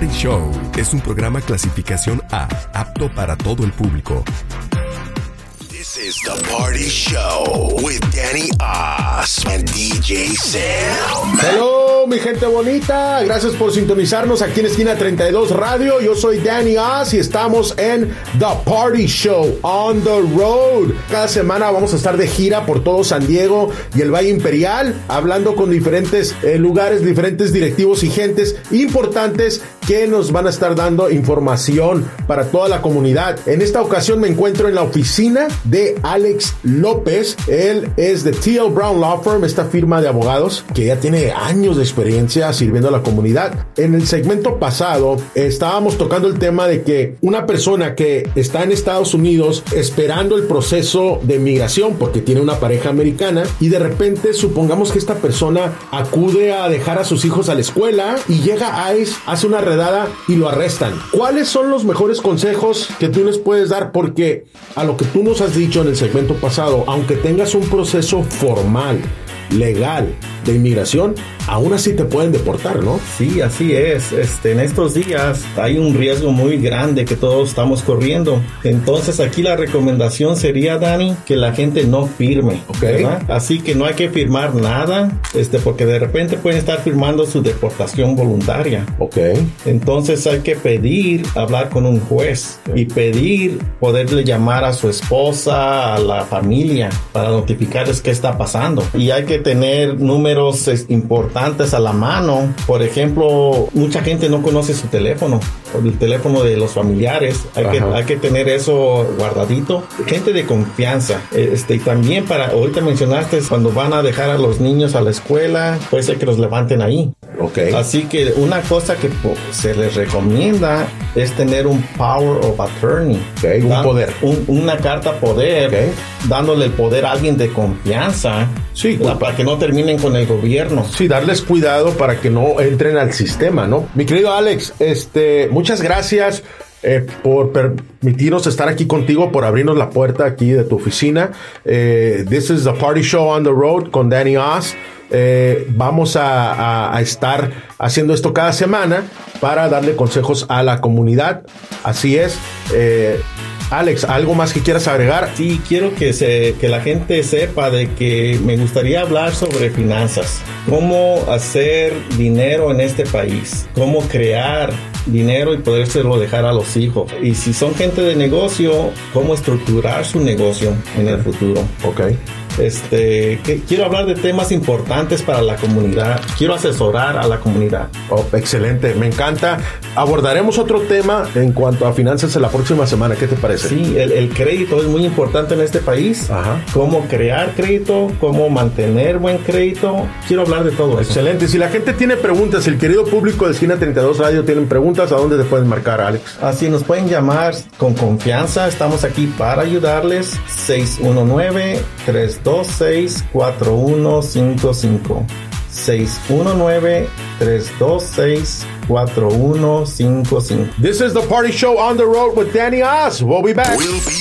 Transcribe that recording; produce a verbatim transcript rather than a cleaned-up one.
Party Show es un programa clasificación A, apto para todo el público. This is The Party Show with Danny Oz and D J Sam. Hello, mi gente bonita. Gracias por sintonizarnos aquí en Esquina treinta y dos Radio. Yo soy Danny Oz y estamos en The Party Show on the road. Cada semana vamos a estar de gira por todo San Diego y el Valle Imperial, hablando con diferentes eh, lugares, diferentes directivos y gentes importantes que nos van a estar dando información para toda la comunidad. En esta ocasión me encuentro en la oficina de Alex López. Él es de T L Brown Law Firm, esta firma de abogados que ya tiene años de experiencia sirviendo a la comunidad. En el segmento pasado estábamos tocando el tema de que una persona que está en Estados Unidos esperando el proceso de migración porque tiene una pareja americana y de repente supongamos que esta persona acude a dejar a sus hijos a la escuela y llega a ICE, hace una redada y lo arrestan. ¿Cuáles son los mejores consejos que tú les puedes dar? Porque a lo que tú nos has dicho en el segmento pasado, aunque tengas un proceso formal, legal de inmigración, aún así te pueden deportar, ¿no? Sí, así es. Este, en estos días hay un riesgo muy grande que todos estamos corriendo. Entonces aquí la recomendación sería, Dani, que la gente no firme. Okay. ¿Verdad? Así que no hay que firmar nada, este, porque de repente pueden estar firmando su deportación voluntaria. Ok. Entonces hay que pedir hablar con un juez y pedir poderle llamar a su esposa, a la familia, para notificarles qué está pasando. Y hay que tener números importantes a la mano. Por ejemplo, mucha gente no conoce su teléfono, el teléfono de los familiares. Hay que, hay que tener eso guardadito. Gente de confianza. Este, y también para, ahorita mencionaste, cuando van a dejar a los niños a la escuela, puede ser que los levanten ahí. Okay. Así que una cosa que po, se les recomienda es tener un power of attorney. Okay, un Dan, poder. Un, una carta poder, okay, dándole el poder a alguien de confianza. Sí, la, para que no terminen con el gobierno. Sí, darles cuidado para que no entren al sistema, ¿no? Mi querido Alex, este, muchas gracias eh, por permitirnos estar aquí contigo, por abrirnos la puerta aquí de tu oficina. Eh, this is the Party Show on the road con Danny Oz. Eh, vamos a, a, a estar haciendo esto cada semana para darle consejos a la comunidad. Así es. Eh, Alex, ¿algo más que quieras agregar? Sí, quiero que, se, que la gente sepa de que me gustaría hablar sobre finanzas. Cómo hacer dinero en este país. Cómo crear dinero y podérselo dejar a los hijos. Y si son gente de negocio, cómo estructurar su negocio en el futuro. Ok. Este, que quiero hablar de temas importantes para la comunidad. Quiero asesorar a la comunidad. Oh, excelente, me encanta. Abordaremos otro tema en cuanto a finanzas en la próxima semana. ¿Qué te parece? Sí, el, el crédito es muy importante en este país. Ajá. Cómo crear crédito, cómo mantener buen crédito. Quiero hablar de todo eso. Excelente. Si la gente tiene preguntas, el querido público de Esquina treinta y dos Radio tienen preguntas, ¿a dónde te pueden marcar, Alex? Así nos pueden llamar con confianza. Estamos aquí para ayudarles. seis uno nueve, tres dos seis, cuatro uno cinco cinco. seis uno nueve, tres dos seis, cuatro uno cinco cinco. This is the Party Show on the road with Danny Oz. We'll be back. We'll be